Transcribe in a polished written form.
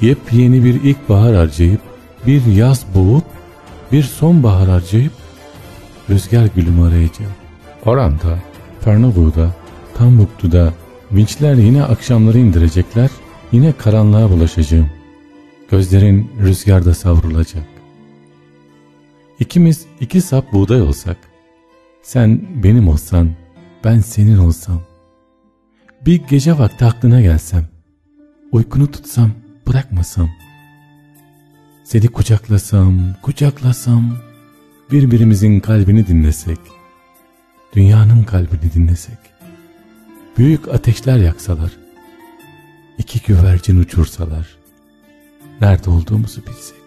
yepyeni bir ilkbahar harcayıp, bir yaz boğup, bir sonbahar harcayıp, rüzgar gülümü arayacağım. Oran'da, Pernambuc'da, Timbuktu'da vinçler yine akşamları indirecekler, yine karanlığa bulaşacağım. Gözlerin rüzgarda savrulacak. İkimiz 2 sap buğday olsak, sen benim olsan, ben senin olsam, bir gece vakti aklına gelsem, uykunu tutsam, bırakmasam, seni kucaklasam, birbirimizin kalbini dinlesek, dünyanın kalbini dinlesek, büyük ateşler yaksalar, 2 güvercin uçursalar, nerede olduğumuzu bilsek.